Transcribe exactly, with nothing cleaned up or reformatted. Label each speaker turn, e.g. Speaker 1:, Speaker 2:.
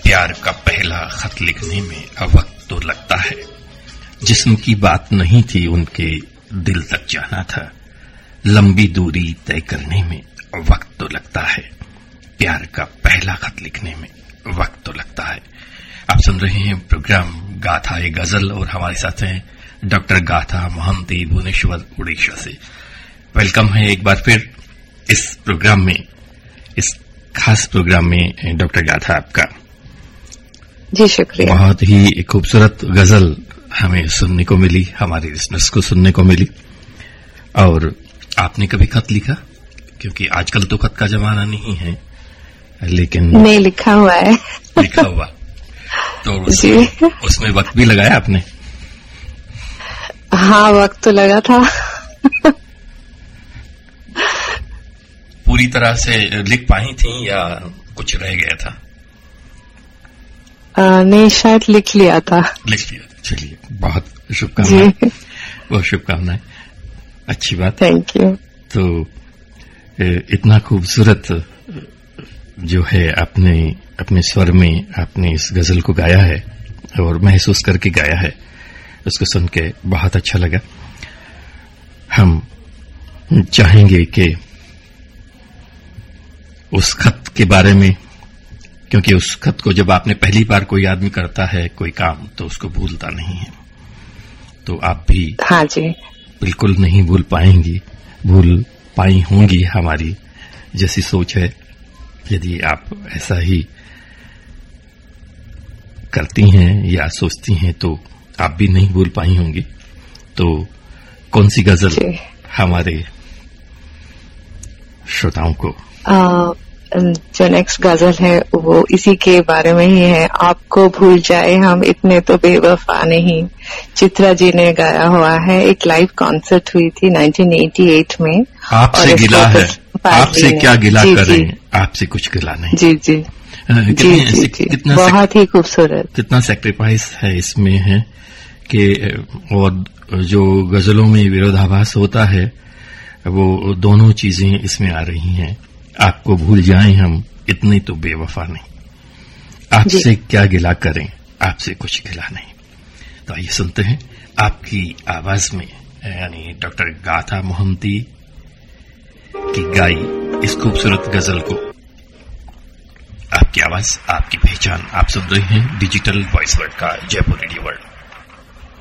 Speaker 1: प्यार का पहला खत लिखने में वक्त तो लगता है, जिस्म की बात नहीं थी उनके दिल तक जाना था। लंबी दूरी तय करने में वक्त तो लगता है, प्यार का पहला खत लिखने में वक्त तो लगता है। आप सुन रहे हैं प्रोग्राम गाथा ए गजल और हमारे साथ हैं डॉक्टर गाथा मोहंती भुवनेश्वर उड़ीसा से। वेलकम है एक बार फिर इस प्रोग्राम में, इस खास प्रोग्राम में डॉक्टर गाथा आपका।
Speaker 2: जी शुक्रिया।
Speaker 1: बहुत ही खूबसूरत गजल हमें सुनने को मिली, हमारे लिसनर्स को सुनने को मिली। और आपने कभी खत लिखा? क्योंकि आजकल तो खत का जमाना नहीं है, लेकिन
Speaker 2: नहीं लिखा हुआ है।
Speaker 1: लिखा हुआ तो उसमें, उसमें वक्त भी लगाया आपने?
Speaker 2: हाँ, वक्त तो लगा था।
Speaker 1: पूरी तरह से लिख पाई थी या कुछ रह गया था?
Speaker 2: आ, नहीं, शायद लिख लिया था।
Speaker 1: लिख लिया। चलिए, बहुत शुभकामनाएं, बहुत शुभकामनाएं, अच्छी बात।
Speaker 2: Thank you.
Speaker 1: तो इतना खूबसूरत जो है आपने अपने स्वर में आपने इस गजल को गाया है और महसूस करके गाया है, उसको सुन के बहुत अच्छा लगा। हम चाहेंगे कि उस खत के बारे में, क्योंकि उस खत को जब आपने पहली बार कोई आदमी करता है कोई काम तो उसको भूलता नहीं है, तो आप भी
Speaker 2: हाँ जी
Speaker 1: बिल्कुल नहीं भूल पाएंगी, भूल पाई होंगी। हमारी जैसी सोच है, यदि आप ऐसा ही करती हैं या सोचती हैं तो आप भी नहीं भूल पाई होंगी। तो कौन सी गजल हमारे श्रोताओं को?
Speaker 2: आ, जो नेक्स्ट गजल है वो इसी के बारे में ही है। आपको भूल जाए हम इतने तो बेवफा नहीं, चित्रा जी ने गाया हुआ है। एक लाइव कॉन्सर्ट हुई थी नाइनटीन एटी एट में।
Speaker 1: आपसे गिला है, आपसे क्या गिला करें, आपसे कुछ गिला नहीं।
Speaker 2: जी जी
Speaker 1: जी, जी, जी
Speaker 2: कितना बहुत ही खूबसूरत,
Speaker 1: कितना सेक्रीफाइस है इसमें है कि, और जो गजलों में विरोधाभास होता है वो दोनों चीजें इसमें आ रही हैं। आपको भूल जाएं हम इतने तो बेवफा नहीं, आपसे क्या गिला करें, आपसे कुछ गिला नहीं। तो आइए सुनते हैं आपकी आवाज में, यानी डॉक्टर गाथा मोहंती की गाई इस खूबसूरत गजल को। आपकी आवाज, आपकी पहचान। आप सुन रहे हैं डिजिटल वॉइस वर्ल्ड का जयपुर रेडियो वर्ल्ड।